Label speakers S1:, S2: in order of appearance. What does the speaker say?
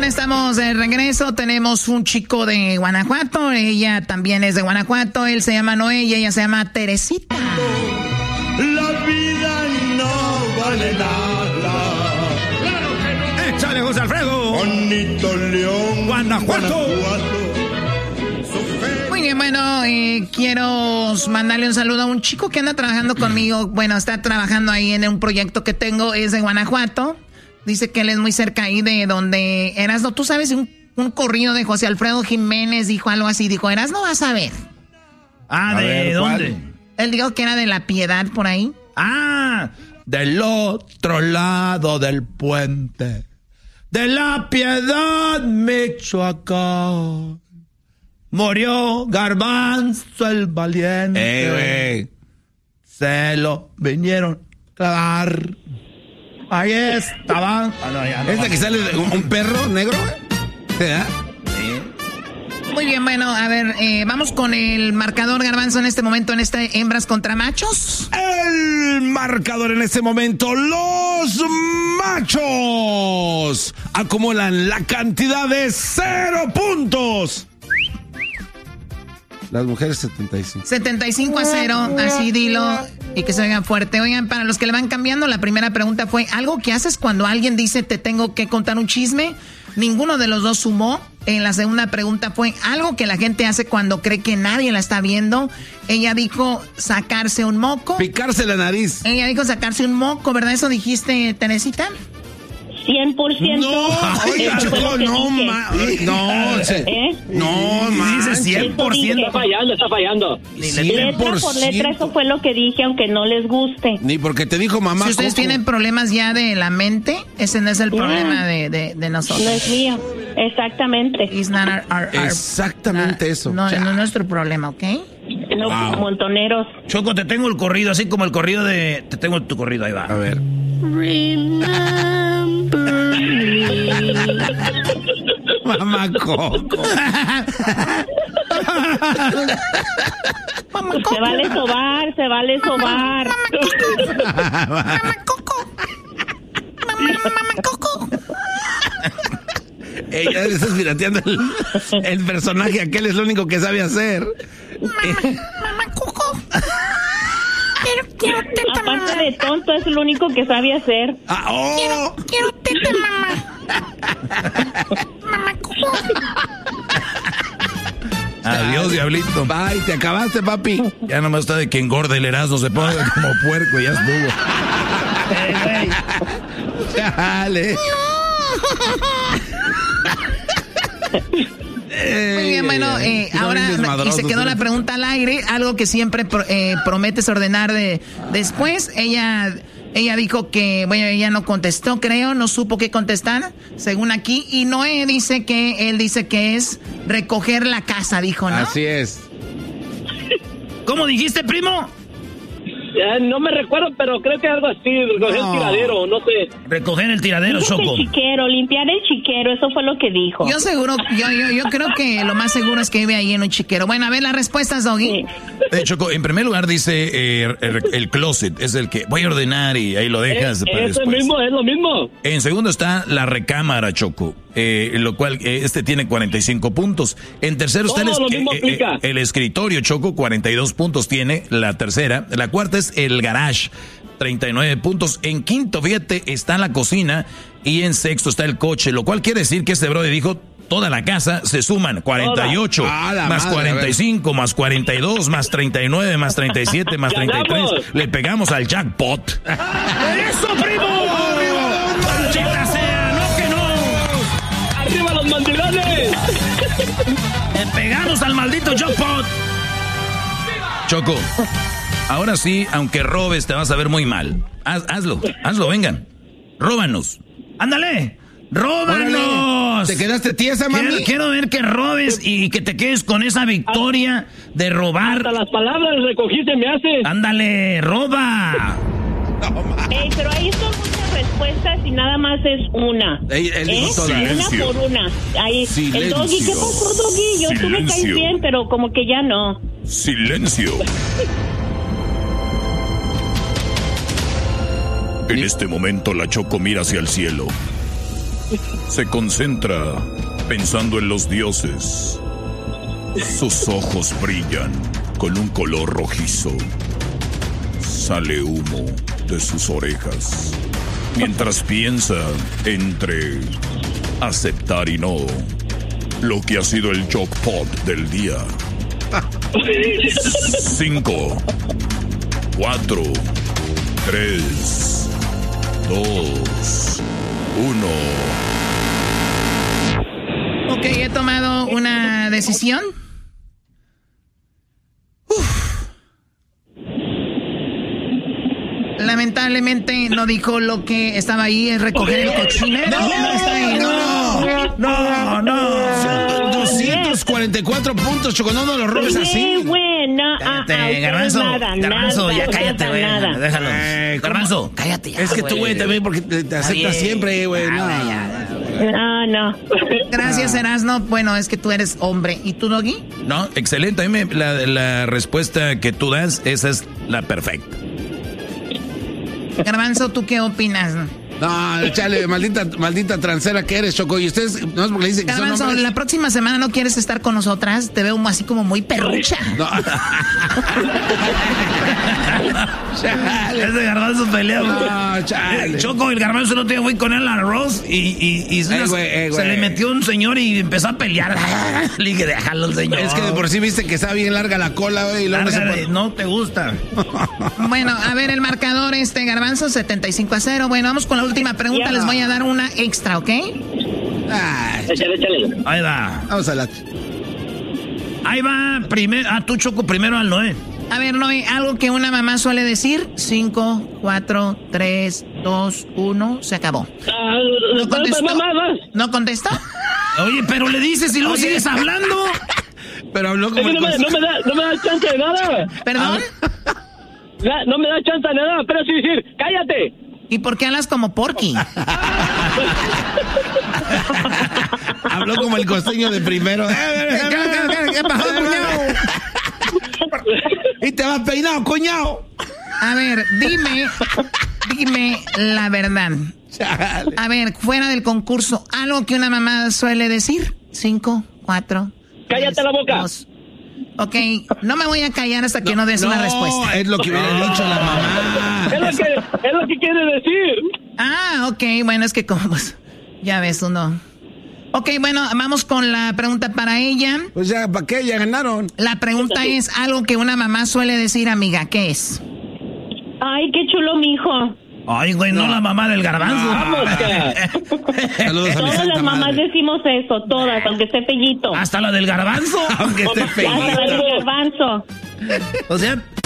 S1: estamos de regreso. Tenemos un chico de Guanajuato. Ella también es de Guanajuato. Él se llama Noé y ella se llama Teresita.
S2: La vida no vale nada.
S3: ¡Claro que no! ¡Échale, José Alfredo!
S2: Bonito León,
S3: Guanajuato.
S1: Muy bien, bueno, quiero mandarle un saludo a un chico que anda trabajando conmigo. Bueno, está trabajando ahí en un proyecto que tengo. Es de Guanajuato. Dice que él es muy cerca ahí de donde Erasmo. Tú sabes, un corrido de José Alfredo Jiménez dijo algo así. Dijo, Erasmo, vas a ver.
S3: Ah, ¿de dónde?
S1: Él dijo que era de La Piedad, por ahí.
S3: Ah, del otro lado del puente. De La Piedad, Michoacán. Murió Garbanzo el valiente.
S4: Güey.
S3: Se lo vinieron a dar. Ahí estaban.
S4: ¿Es la que sale un perro negro? ¿Verdad?
S3: Sí.
S1: Muy bien, bueno, a ver, vamos con el marcador, Garbanzo, en este momento, en este hembras contra machos.
S4: El marcador en este momento, los machos acumulan la cantidad de 0 puntos. Las mujeres 75.
S1: 75-0, así dilo y que se oigan fuerte. Oigan, para los que le van cambiando, la primera pregunta fue, ¿algo que haces cuando alguien dice te tengo que contar un chisme? Ninguno de los dos sumó. En la segunda pregunta fue, ¿algo que la gente hace cuando cree que nadie la está viendo? Ella dijo sacarse un moco.
S4: Picarse la nariz.
S1: Ella dijo sacarse un moco, ¿verdad? ¿Eso dijiste, Teresita?
S5: 100%.
S4: No,
S3: Dice 100%.
S6: Está fallando.
S5: Letra por letra, eso fue lo que dije, aunque no les guste.
S4: Ni porque te dijo mamá.
S1: Si ustedes tienen problemas ya de la mente, ese no es el problema de nosotros.
S5: No es mío, exactamente.
S1: It's not
S4: Exactamente eso.
S1: No es nuestro problema, ¿ok?
S5: No, montoneros.
S3: Choco, te tengo el corrido, así como el corrido de... Te tengo tu corrido, ahí va.
S4: A ver.
S3: Mamá Coco.
S5: Se vale sobar.
S1: Mamá Coco. Mamá Coco.
S4: Ella está pirateando el personaje, aquel es lo único que sabe hacer.
S1: Mamá Coco. Quiero teta, mamá.
S5: Aparte de tonto, es lo único que sabe hacer.
S1: Quiero teta, mamá. Mamá Coco.
S3: Adiós, diablito.
S4: Bye, te acabaste, papi.
S3: Ya nomás está de que engorde el Erasmo, se ponga como puerco y ya estuvo.
S4: Dale.
S1: Muy bien, bueno, ahora y se quedó la pregunta al aire, algo que siempre prometes ordenar después. Ella dijo que, bueno, ella no contestó, creo, no supo qué contestar, según aquí. Y Noé dice que él dice que es recoger la casa, dijo, ¿no?
S4: Así es.
S3: ¿Cómo dijiste, primo?
S6: No me recuerdo, pero creo que algo así, recoger el tiradero, no sé.
S3: Recoger el tiradero,
S5: Dijo que
S3: Choco.
S5: el chiquero, limpiar el chiquero, eso fue lo que dijo.
S1: Yo creo que lo más seguro es que vive ahí en un chiquero. Bueno, a ver las respuestas, Doggy.
S3: Choco, en primer lugar dice el closet, es el que voy a ordenar y ahí lo dejas.
S6: Es lo mismo.
S3: En segundo está la recámara, Choco, lo cual este tiene 45 puntos. En tercero está el escritorio, Choco, 42 puntos tiene la tercera. La cuarta es el garage, 39 puntos. En quinto, fíjate, está la cocina. Y en sexto está el coche, lo cual quiere decir que este brother dijo toda la casa se suman 48, más 45, más 42, más 39, más 37, más 33. Le pegamos al jackpot. ¡Eso, primo! ¡Maldita sea! ¡No que no!
S6: ¡Arriba los mandilones!
S3: Le pegamos al maldito jackpot. Choco, ahora sí, aunque robes, te vas a ver muy mal. Hazlo, vengan. Róbanos. ¡Ándale! ¡Róbanos!
S4: ¿Te quedaste tiesa, mami?
S3: Quiero ver que robes y que te quedes con esa victoria de robar.
S6: Hasta las palabras recogiste me haces.
S3: ¡Ándale, roba!
S5: Pero ahí son muchas respuestas y nada más es una.
S4: Él dijo todas.
S5: Una por una. Ahí, el Doggy, ¿qué pasó, Doggy? Tú me caes bien, pero como que ya no.
S7: Silencio. En este momento la Choco mira hacia el cielo
S3: Se concentra pensando en los dioses. Sus ojos brillan con un color rojizo. Sale humo de sus orejas. Mientras piensa entre aceptar y no lo que ha sido el jackpot del día. 5, 4, 3, 2, 1.
S1: Ok, he tomado una decisión. Lamentablemente no dijo lo que estaba ahí, es recoger el cochinero. No está ahí,
S4: no. 244 puntos, Choco, no los robes así.
S1: Cállate, Garbanzo, ya cállate, güey. Déjalo. Garbanzo, cállate ya.
S4: Es que tú, güey, también porque te aceptas siempre, güey.
S5: No.
S1: Gracias, Erasno. Bueno, es que tú eres hombre. ¿Y tú, Doggy?
S3: No, excelente. A mí la respuesta que tú das, esa es la perfecta.
S1: Garbanzo, ¿tú qué opinas?
S4: No, chale, maldita transera que eres, Choco. Y ustedes, no es porque le dicen que
S1: Garbanzo,
S4: son hombres.
S1: la próxima semana no quieres estar con nosotras. Te veo así como muy perrucha.
S4: No.
S3: Chale. Ese Garbanzo pelea.
S4: No, chale.
S3: Choco, el Garbanzo no te fui con él al arroz y se le metió un señor y empezó a pelear. Le dije, déjalo al señor.
S4: Es que de por sí viste que está bien larga la cola, güey. Y
S3: no te gusta.
S1: Bueno, a ver, el marcador Garbanzo, 75-0. Bueno, vamos con la última pregunta. Les voy a dar una extra, ¿ok?
S6: Échale.
S3: Ahí va.
S4: Vamos a la...
S3: Ahí va. Tú, Choco, primero al Noé.
S1: A ver, Noé, algo que una mamá suele decir. 5, 4, 3, 2, 1. Se acabó. ¿No contestó? ¿No contestó?
S3: Oye, pero le dices y luego sigues hablando.
S4: Pero habló como...
S6: no me da chance de nada.
S1: ¿Perdón?
S6: No me da chance de nada, pero sí decir, cállate.
S1: ¿Y por qué hablas como Porky?
S4: Habló como el costeño de primero.
S1: ¿Qué pasó, cuñado?
S4: Y te vas peinado, cuñado.
S1: A ver, dime la verdad.
S4: Chale.
S1: A ver, fuera del concurso, algo que una mamá suele decir. 5, 4.
S6: Cállate la boca.
S1: 2. Ok, no me voy a callar hasta que no des una respuesta.
S4: Es lo que hubiera dicho la mamá.
S6: Es lo que quiere decir.
S1: Ah, ok, bueno, es que como... Ya ves, uno... Ok, bueno, vamos con la pregunta para ella.
S4: Pues ya, ¿para qué? Ya ganaron.
S1: La pregunta es algo que una mamá suele decir, amiga, ¿qué es?
S5: Ay, qué chulo, mijo.
S3: Ay, güey, no la mamá del Garbanzo.
S6: Vamos,
S4: Saludos a mi
S5: Todas
S4: santa
S5: las mamás
S4: madre.
S5: decimos eso, todas, aunque esté pellito.
S3: Hasta la del Garbanzo.
S4: Aunque esté
S5: Hasta la del
S4: feíto.
S5: Garbanzo.
S3: O sea,